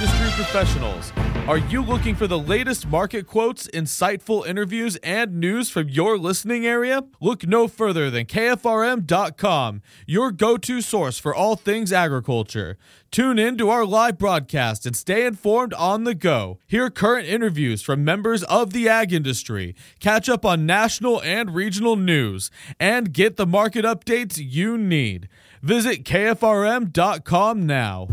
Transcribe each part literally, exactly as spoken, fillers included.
industry professionals. Are you looking for the latest market quotes, insightful interviews, and news from your listening area? Look no further than K F R M dot com, your go-to source for all things agriculture. Tune in to our live broadcast and stay informed on the go. Hear current interviews from members of the ag industry, catch up on national and regional news, and get the market updates you need. Visit K F R M dot com now.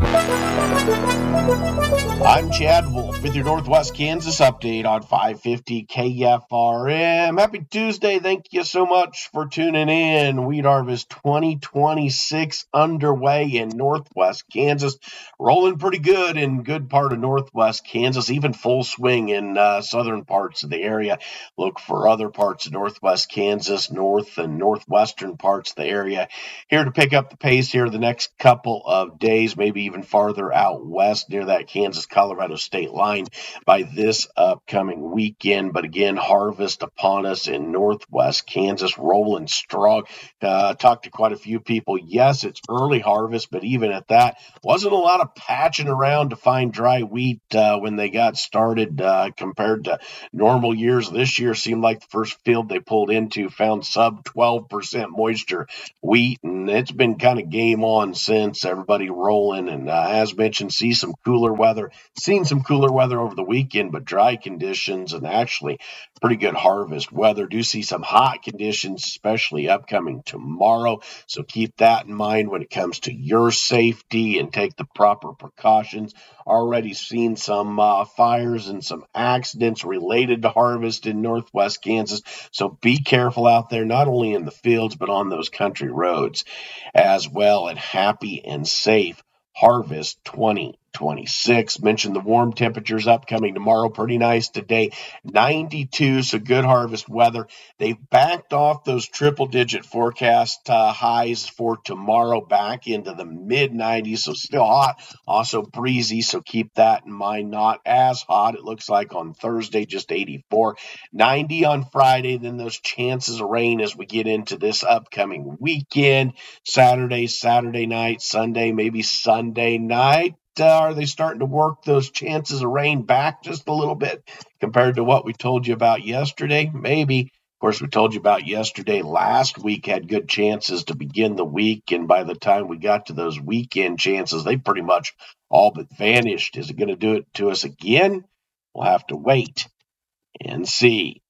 I'm Chad Wolf with your Northwest Kansas update on five fifty K F R M. Happy Tuesday. Thank you so much for tuning in. Wheat Harvest twenty twenty-six underway in Northwest Kansas. Rolling pretty good in good part of Northwest Kansas, even full swing in uh, southern parts of the area. Look for other parts of Northwest Kansas, north and northwestern parts of the area. Here to pick up the pace here the next couple of days, maybe even farther out west near that Kansas-Colorado state line by this upcoming weekend. But again, harvest upon us in Northwest Kansas, rolling strong. Uh, talked to quite a few people. Yes, it's early harvest, but even at that, wasn't a lot of patching around to find dry wheat uh, when they got started uh, compared to normal years. This year seemed like the first field they pulled into found sub twelve percent moisture wheat, and it's been kind of game on since. Everybody rolling, and uh, as mentioned, see some cooler weather. Seen some cooler weather over the weekend, but dry conditions and actually pretty good harvest weather. Do see some hot conditions, especially upcoming tomorrow. So keep that in mind when it comes to your safety and take the proper precautions. Already seen some uh, fires and some accidents related to harvest in Northwest Kansas. So be careful out there, not only in the fields, but on those country roads as well. And happy and safe harvest twenty twenty-six. Mentioned the warm temperatures upcoming tomorrow. Pretty nice today. ninety-two, so good harvest weather. They've backed off those triple-digit forecast uh, highs for tomorrow back into the mid nineties, so still hot, also breezy, so keep that in mind. Not as hot, it looks like on Thursday, just eighty-four. ninety on Friday, then those chances of rain as we get into this upcoming weekend. Saturday, Saturday night, Sunday, maybe Sunday night. Uh, are they starting to work those chances of rain back just a little bit compared to what we told you about yesterday? Maybe. Of course, we told you about yesterday. Last week had good chances to begin the week, and by the time we got to those weekend chances, they pretty much all but vanished. Is it going to do it to us again? We'll have to wait and see.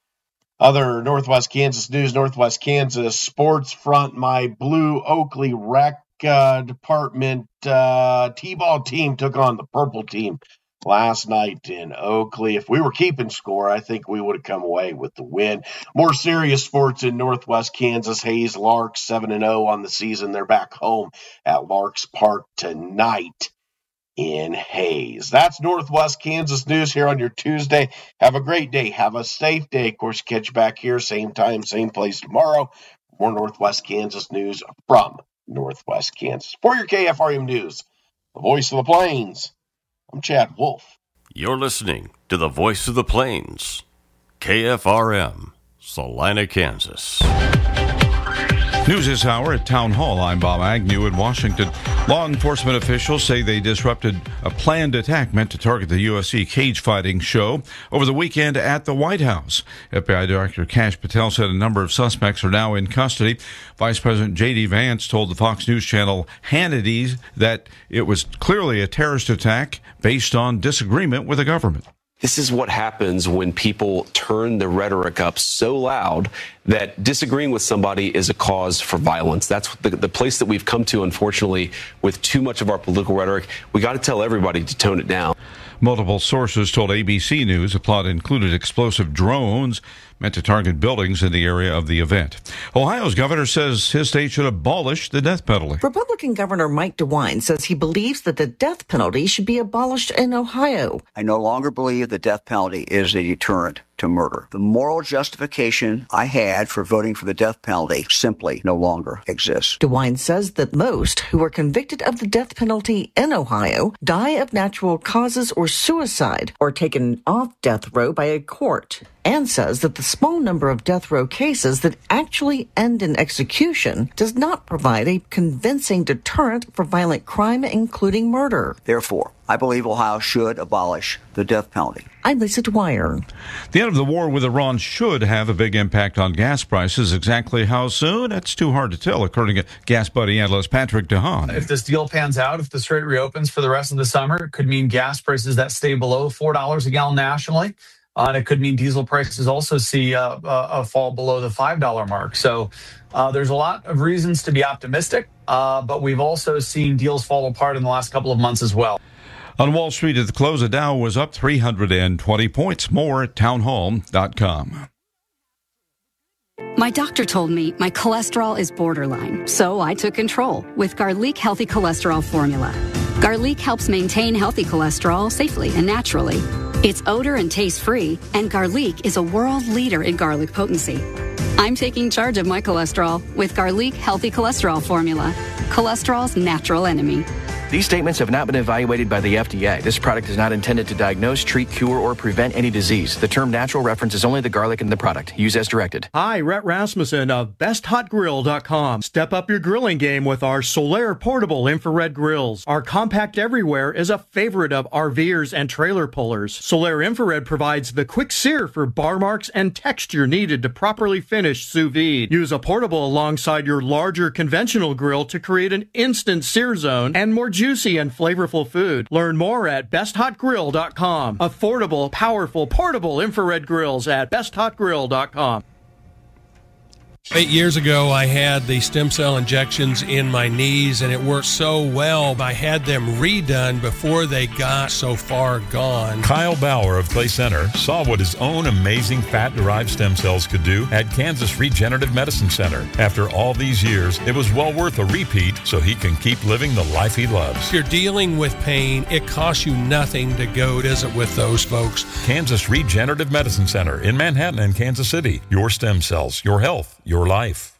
Other Northwest Kansas news, Northwest Kansas sports front, my Blue Oakley Rec Uh, department uh, T-ball team took on the purple team last night in Oakley. If we were keeping score, I think we would have come away with the win. More serious sports in Northwest Kansas. Hayes Larks seven and oh on the season. They're back home at Larks Park tonight in Hayes. That's Northwest Kansas news here on your Tuesday. Have a great day. Have a safe day. Of course, catch you back here, same time, same place tomorrow. More Northwest Kansas news from Northwest Kansas. For your K F R M News, the voice of the Plains, I'm Chad Wolf. You're listening to the voice of the Plains, K F R M, Salina, Kansas. News this hour at Town Hall. I'm Bob Agnew in Washington. Law enforcement officials say they disrupted a planned attack meant to target the U S C cage fighting show over the weekend at the White House. F B I Director Kash Patel said a number of suspects are now in custody. Vice President J D. Vance told the Fox News channel Hannity that it was clearly a terrorist attack based on disagreement with the government. This is what happens when people turn the rhetoric up so loud that disagreeing with somebody is a cause for violence. That's the, the place that we've come to, unfortunately, with too much of our political rhetoric. We got to tell everybody to tone it down. Multiple sources told A B C News the plot included explosive drones meant to target buildings in the area of the event. Ohio's governor says his state should abolish the death penalty. Republican Governor Mike DeWine says he believes that the death penalty should be abolished in Ohio. I no longer believe the death penalty is a deterrent to murder. The moral justification I had for voting for the death penalty simply no longer exists. DeWine says that most who are convicted of the death penalty in Ohio die of natural causes or suicide or taken off death row by a court. and says that the small number of death row cases that actually end in execution does not provide a convincing deterrent for violent crime, including murder. Therefore, I believe Ohio should abolish the death penalty. I'm Lisa Dwyer. The end of the war with Iran should have a big impact on gas prices. Exactly how soon? That's too hard to tell, according to Gas Buddy analyst Patrick DeHaan. If this deal pans out, if the strait reopens for the rest of the summer, it could mean gas prices that stay below four dollars a gallon nationally. Uh, and it could mean diesel prices also see uh, a, a fall below the five dollar mark. So uh, there's a lot of reasons to be optimistic, uh, but we've also seen deals fall apart in the last couple of months as well. On Wall Street at the close, the Dow was up three hundred twenty points. More at townhall dot com. My doctor told me my cholesterol is borderline, so I took control with Garlic Healthy Cholesterol Formula. Garlic helps maintain healthy cholesterol safely and naturally. It's odor and taste-free, and Garlic is a world leader in garlic potency. I'm taking charge of my cholesterol with Garlic Healthy Cholesterol Formula, cholesterol's natural enemy. These statements have not been evaluated by the F D A. This product is not intended to diagnose, treat, cure, or prevent any disease. The term natural references only the garlic in the product. Use as directed. Hi, Rhett Rasmussen of best hot grill dot com. Step up your grilling game with our Solaire portable infrared grills. Our compact everywhere is a favorite of RVers and trailer pullers. Solaire infrared provides the quick sear for bar marks and texture needed to properly finish sous vide. Use a portable alongside your larger conventional grill to create an instant sear zone and more juicy and flavorful food. Learn more at best hot grill dot com. Affordable, powerful, portable infrared grills at best hot grill dot com. Eight years ago, I had the stem cell injections in my knees, and it worked so well. I had them redone before they got so far gone. Kyle Bauer of Clay Center saw what his own amazing fat-derived stem cells could do at Kansas Regenerative Medicine Center. After all these years, it was well worth a repeat so he can keep living the life he loves. If you're dealing with pain, it costs you nothing to go visit with those folks. Kansas Regenerative Medicine Center in Manhattan and Kansas City. Your stem cells, your health, your life.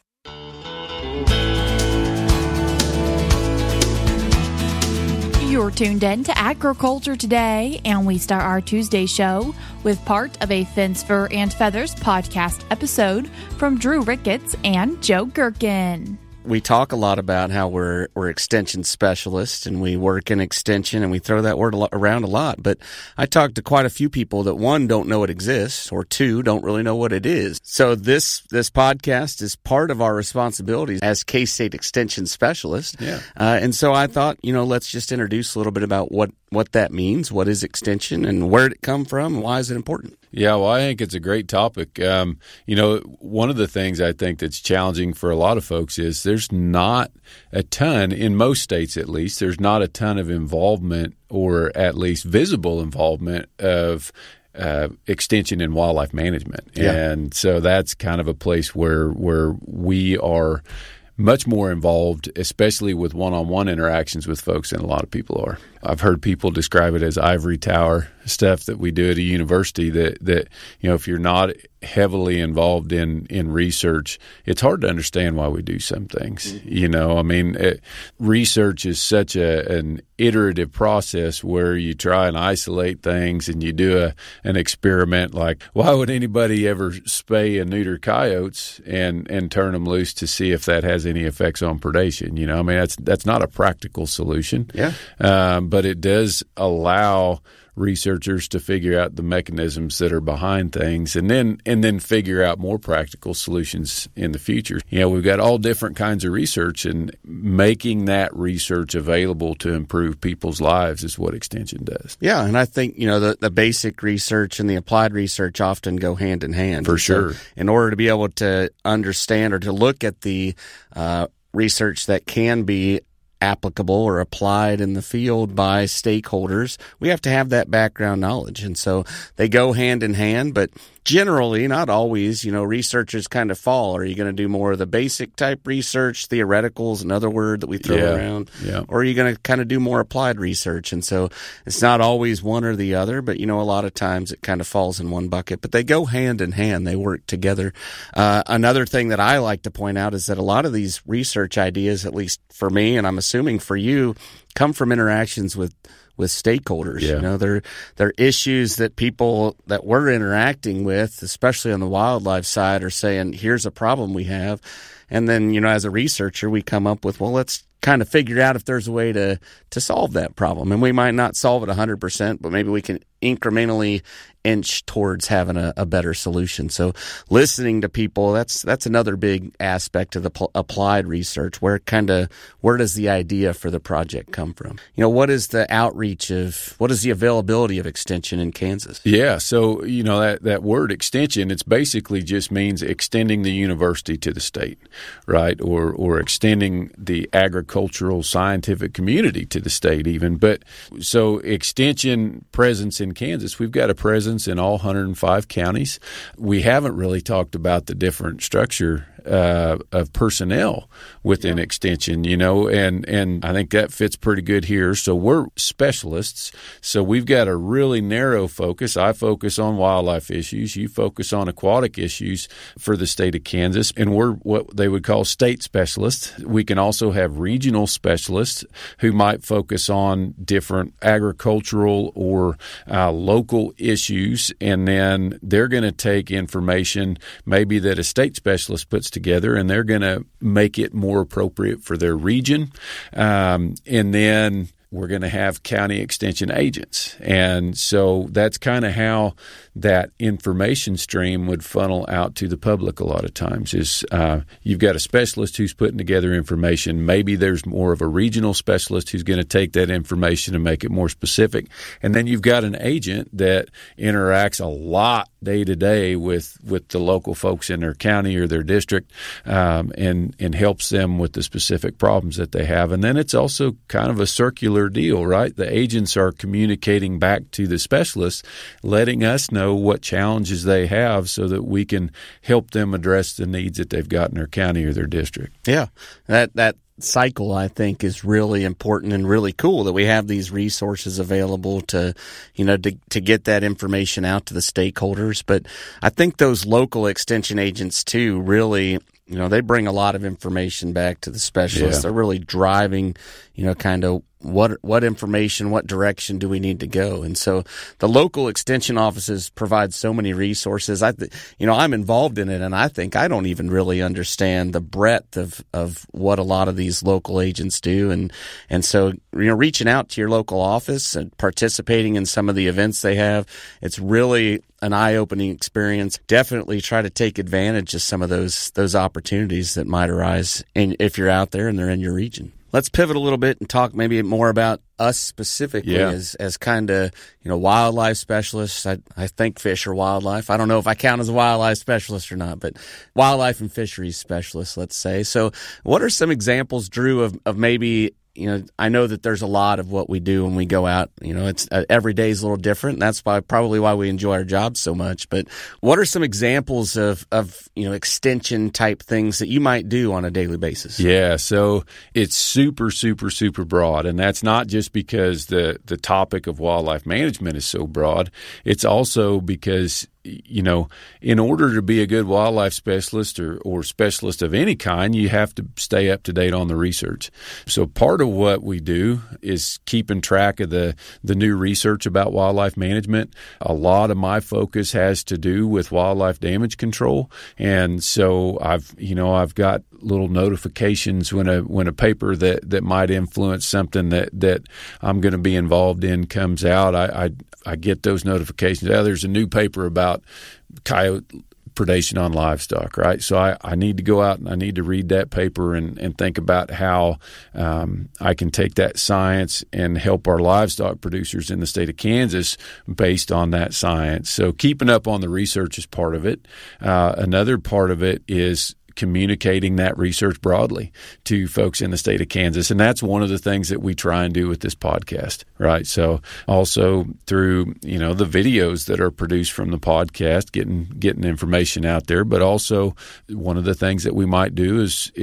You're tuned in to Agriculture Today, and we start our Tuesday show with part of a Fence, Fur, and Feathers podcast episode from Drew Ricketts and Joe Gherkin. We talk a lot about how we're we're extension specialists and we work in extension, and we throw that word a lot, around a lot. But I talked to quite a few people that, one, don't know it exists, or two, don't really know what it is. So this this podcast is part of our responsibilities as K-State extension specialists. Yeah. Uh, and so I thought, you know, let's just introduce a little bit about what, what that means, what is extension, and where did it come from, and why is it important? Yeah, well, I think it's a great topic. Um, you know, one of the things I think that's challenging for a lot of folks is there's not a ton, in most states at least, there's not a ton of involvement, or at least visible involvement of uh, extension in wildlife management. Yeah. And so that's kind of a place where where we are much more involved, especially with one-on-one interactions with folks, than a lot of people are. I've heard people describe it as ivory tower stuff that we do at a university that, that you know, if you're not heavily involved in, in research, it's hard to understand why we do some things. Mm-hmm. You know, I mean, it, research is such a, an iterative process where you try and isolate things and you do a, an experiment like, why would anybody ever spay and neuter coyotes and, and turn them loose to see if that has any effects on predation? You know, I mean, that's, that's not a practical solution. Yeah. Um, but it does allow researchers to figure out the mechanisms that are behind things, and then and then figure out more practical solutions in the future. You know, we've got all different kinds of research, and making that research available to improve people's lives is what extension does. Yeah, and I think, you know, the, the basic research and the applied research often go hand in hand. For sure. So in order to be able to understand or to look at the uh, research that can be applicable or applied in the field by stakeholders, we have to have that background knowledge. And so they go hand in hand, but generally, not always, you know, researchers kind of fall. Are you going to do more of the basic type research? Theoretical is another word that we throw yeah, around. Yeah. Or are you going to kind of do more applied research? And so it's not always one or the other, but, you know, a lot of times it kind of falls in one bucket. But they go hand in hand. They work together. Uh, another thing that I like to point out is that a lot of these research ideas, at least for me, and I'm assuming for you, come from interactions with with stakeholders. Yeah. You know, they're, they're issues that people that we're interacting with, especially on the wildlife side, are saying, here's a problem we have. And then, you know, as a researcher, we come up with, well, let's kind of figure out if there's a way to, to solve that problem. And we might not solve it one hundred percent, but maybe we can incrementally inch towards having a, a better solution. So listening to people, that's that's another big aspect of the pl- applied research. Where kind of where does the idea for the project come from? You know, what is the outreach of, what is the availability of extension in Kansas? Yeah, so, you know, that, that word extension, it's basically just means extending the university to the state, right? Or or extending the agricultural scientific community to the state even. But so extension presence in Kansas, we've got a presence in all one hundred five counties. We haven't really talked about the different structure uh, of personnel within Extension, you know, and, and I think that fits pretty good here. So we're specialists. So we've got a really narrow focus. I focus on wildlife issues. You focus on aquatic issues for the state of Kansas. And we're what they would call state specialists. We can also have regional specialists who might focus on different agricultural or uh, local issues. And then they're going to take information maybe that a state specialist puts together, and they're going to make it more appropriate for their region. Um, and then we're going to have county extension agents. And so that's kind of how that information stream would funnel out to the public a lot of times is uh, you've got a specialist who's putting together information. Maybe there's more of a regional specialist who's going to take that information and make it more specific. And then you've got an agent that interacts a lot day to day with, with the local folks in their county or their district um, and, and helps them with the specific problems that they have. And then it's also kind of a circular deal, right? The agents are communicating back to the specialists, letting us know what challenges they have so that we can help them address the needs that they've got in their county or their district. Yeah, that that cycle, I think, is really important and really cool that we have these resources available to, you know, to, to get that information out to the stakeholders. But I think those local extension agents, too, really, you know, they bring a lot of information back to the specialists. Yeah. They're really driving, you know, kind of what what information, what direction do we need to go? And so the local extension offices provide so many resources. I, th- you know, I'm involved in it, and I think I don't even really understand the breadth of, of what a lot of these local agents do. And and so, you know, reaching out to your local office and participating in some of the events they have, it's really an eye-opening experience. Definitely try to take advantage of some of those those opportunities that might arise in, if you're out there and they're in your region. Let's pivot a little bit and talk maybe more about us specifically yeah. as as kind of, you know, wildlife specialists. I, I think fish are wildlife. I don't know if I count as a wildlife specialist or not, but wildlife and fisheries specialist, let's say. So what are some examples, Drew, of, of maybe, you know, I know that there's a lot of what we do when we go out. You know, it's uh, every day is a little different. And that's why probably why we enjoy our jobs so much. But what are some examples of, of, you know, extension type things that you might do on a daily basis? Yeah, so it's super, super, super broad. And that's not just because the, the topic of wildlife management is so broad. It's also because, you know, in order to be a good wildlife specialist or, or specialist of any kind, you have to stay up to date on the research. So part of what we do is keeping track of the, the new research about wildlife management. A lot of my focus has to do with wildlife damage control. And so I've, you know, I've got little notifications when a when a paper that, that might influence something that, that I'm going to be involved in comes out. I, I I get those notifications. Oh, there's a new paper about coyote predation on livestock, right? So I, I need to go out and I need to read that paper and, and think about how um, I can take that science and help our livestock producers in the state of Kansas based on that science. So keeping up on the research is part of it. Uh, another part of it is communicating that research broadly to folks in the state of Kansas. And that's one of the things that we try and do with this podcast, right? So also through, you know, the videos that are produced from the podcast, getting getting information out there, but also one of the things that we might do is is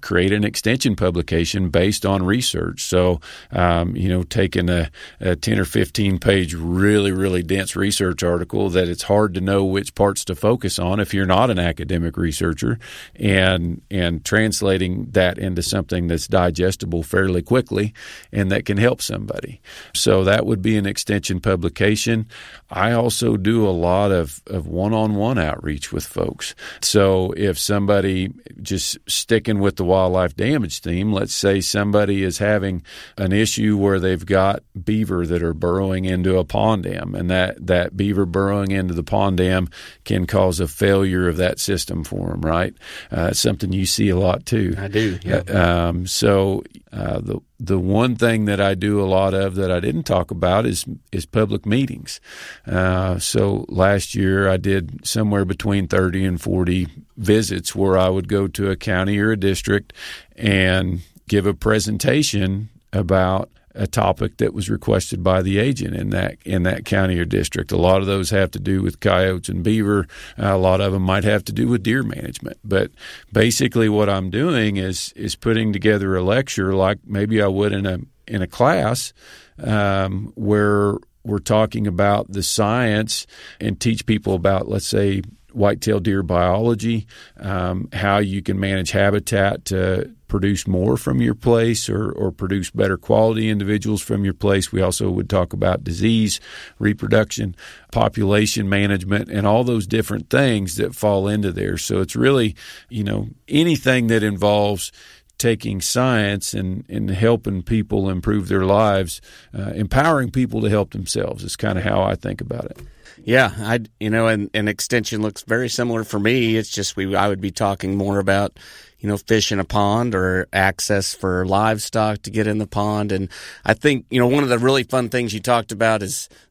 create an extension publication based on research. So, um, you know, taking a, a ten or fifteen page, really, really dense research article that it's hard to know which parts to focus on if you're not an academic researcher, and and translating that into something that's digestible fairly quickly and that can help somebody. So that would be an extension publication. I also do a lot of, of one-on-one outreach with folks. So if somebody, just sticking with the wildlife damage theme, let's say somebody is having an issue where they've got beaver that are burrowing into a pond dam, and that, that beaver burrowing into the pond dam can cause a failure of that system for them, right? Uh, it's something you see a lot too. I do, yeah. Uh, um, so uh, the The one thing that I do a lot of that I didn't talk about is is public meetings. Uh, so last year I did somewhere between thirty and forty visits where I would go to a county or a district and give a presentation about a topic that was requested by the agent in that in that county or district. A lot of those have to do with coyotes and beaver. Uh, a lot of them might have to do with deer management. But basically what I'm doing is is putting together a lecture like maybe I would in a in a class um, where we're talking about the science and teach people about, let's say, whitetail deer biology, um, how you can manage habitat to produce more from your place or, or produce better quality individuals from your place. We also would talk about disease, reproduction, population management, and all those different things that fall into there. So it's really, you know, anything that involves taking science and, and helping people improve their lives, uh, empowering people to help themselves is kind of how I think about it. Yeah, I you know, and, and extension looks very similar for me. It's just we I would be talking more about, you know, fish in a pond or access for livestock to get in the pond. And I think, you know, one of the really fun things you talked about is